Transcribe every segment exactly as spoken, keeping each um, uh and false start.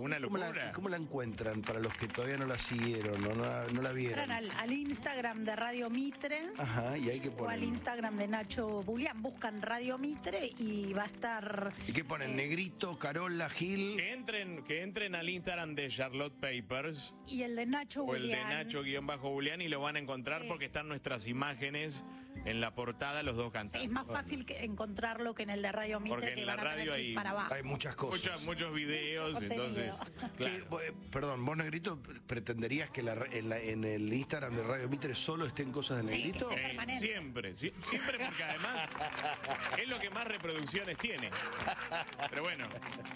una ¿Cómo locura. la, ¿Cómo la encuentran para los que todavía no la siguieron o no, la- no la vieron? Entran al, al Instagram de Radio Mitre. Ajá, y hay que O al poner. Instagram de Nacho Bulián, buscan Radio Mitre y va a estar... ¿Y qué ponen? eh, Negrito, Carola, Gil. Que entren, que entren al Instagram de Charlotte Papers Y el de Nacho o el de Bulián. Nacho-Bulián y lo van a encontrar Sí. porque están nuestras imágenes en la portada, los dos Sí, cantando. es más fácil que encontrarlo que en el de Radio Mitre, Porque en que la van a tener radio que ir hay- para abajo. Hay muchas cosas. Muchos, muchos videos, Mucho entonces. contenido. ¿Qué- Claro. eh, perdón, vos, Negrito, pretenderías que la- en, la- en el Instagram de Radio Mitre solo estén cosas de Sí, Negrito? que- Eh, permanente. siempre, sie- siempre porque además es lo que más reproducciones tiene. Pero bueno,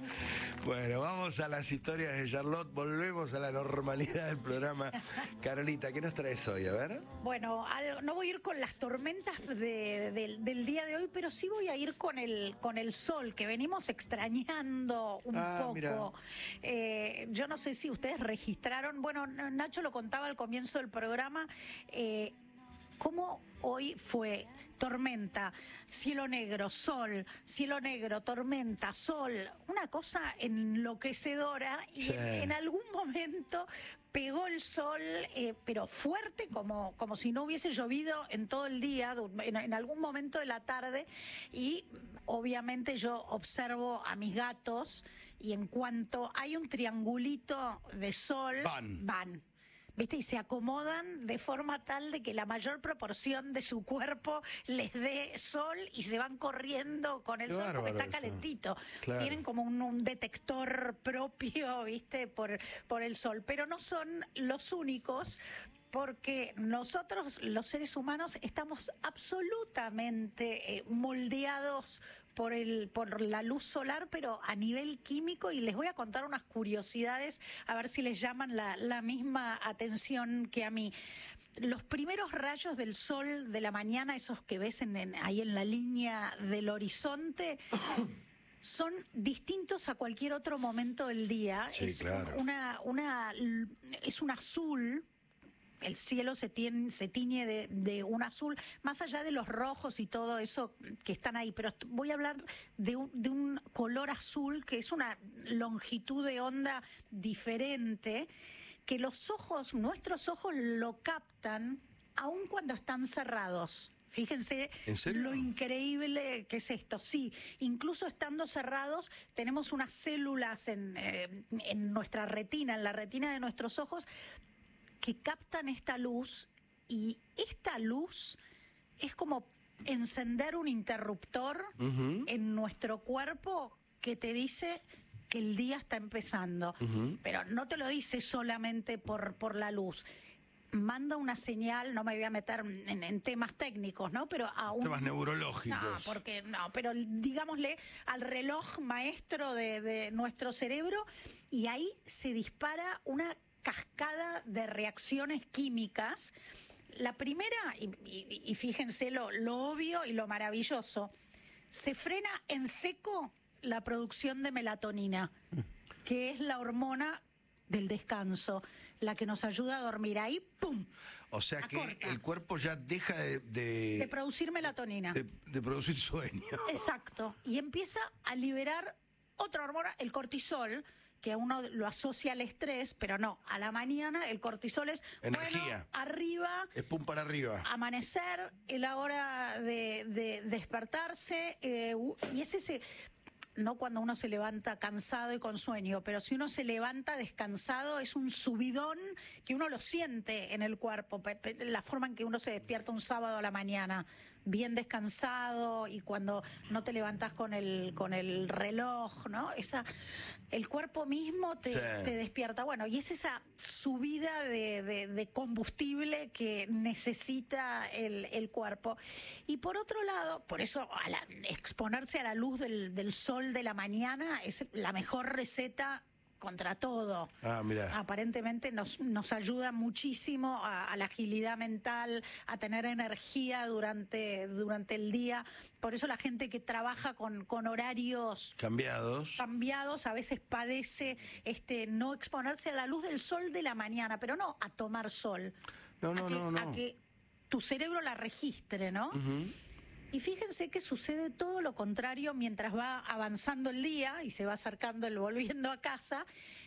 Bueno, vamos a las historias de Charlotte. Volvemos a la normalidad del programa. Carolita, ¿qué nos traes hoy? A ver. Bueno, al- no voy a ir con las tormentas de- del- del día de hoy, pero sí voy a ir con el, con el sol, que venimos extrañando un Ah, poco. mira. Eh, yo no sé si ustedes registraron, bueno, Nacho lo contaba al comienzo del programa, eh, cómo hoy fue tormenta, cielo negro, sol, cielo negro, tormenta, sol, una cosa enloquecedora y Sí. en, en algún momento pegó el sol, eh, pero fuerte, como, como si no hubiese llovido en todo el día, du- en, en algún momento de la tarde, y obviamente yo observo a mis gatos y en cuanto hay un triangulito de sol, Van. van. ¿Viste? Y se acomodan de forma tal de que la mayor proporción de su cuerpo les dé sol y se van corriendo con el Qué sol porque bárbaro está eso. calentito. Claro. Tienen como un, un detector propio, ¿viste? Por, por el sol. Pero no son los únicos, porque nosotros, los seres humanos, estamos absolutamente eh, moldeados por el por la luz solar, pero a nivel químico, y les voy a contar unas curiosidades a ver si les llaman la, la misma atención que a mí. Los primeros rayos del sol de la mañana, esos que ves en, en- ahí en la línea del horizonte, son distintos a cualquier otro momento del día. Sí, es claro. una, una, es un azul. El cielo se, tiene, se tiñe de, de un azul, más allá de los rojos y todo eso que están ahí. Pero voy a hablar de un, de un color azul que es una longitud de onda diferente, que los ojos, nuestros ojos lo captan aun cuando están cerrados. Fíjense ¿En serio? lo increíble que es esto. Sí, incluso estando cerrados, tenemos unas células en, eh, en nuestra retina, en la retina de nuestros ojos, que captan esta luz, y esta luz es como encender un interruptor Ujú. en nuestro cuerpo que te dice que el día está empezando. Ujú. Pero no te lo dice solamente por, por la luz. Manda una señal, no me voy a meter en, en temas técnicos, ¿no? Pero a un... Temas neurológicos. No, porque no, pero digámosle al reloj maestro de, de nuestro cerebro, y ahí se dispara una cascada de reacciones químicas. La primera, y, y- y fíjense lo, lo obvio y lo maravilloso, se frena en seco la producción de melatonina, que es la hormona del descanso, la que nos ayuda a dormir. Ahí, ¡pum!, O sea que acorta. el cuerpo ya deja de, de, de producir melatonina. de- de producir sueño. Exacto. Y empieza a liberar otra hormona, el cortisol, que uno lo asocia al estrés, pero no, a la mañana el cortisol es, Energía. bueno, arriba, Es pum para arriba. amanecer, es la hora de, de despertarse, eh, u- y es ese, no cuando uno se levanta cansado y con sueño, pero si uno se levanta descansado, es un subidón que uno lo siente en el cuerpo, pe- pe- la forma en que uno se despierta un sábado a la mañana, bien descansado, y cuando no te levantás con el, con el reloj, ¿no? Esa, el cuerpo mismo te, Sí. te despierta. Bueno, y es esa subida de, de- de combustible que necesita el, el cuerpo. Y por otro lado, por eso a la- exponerse a la luz del, del sol de la mañana es la mejor receta contra todo. Ah, mirá. Aparentemente nos, nos ayuda muchísimo a, a la agilidad mental, a tener energía durante, durante el día. Por eso la gente que trabaja con, con horarios Cambiados. cambiados a veces padece este no exponerse a la luz del sol de la mañana, pero no a tomar sol. No, no, a que, no, no. a que tu cerebro la registre, ¿no? Ujú. Y fíjense que sucede todo lo contrario mientras va avanzando el día y se va acercando el volviendo a casa,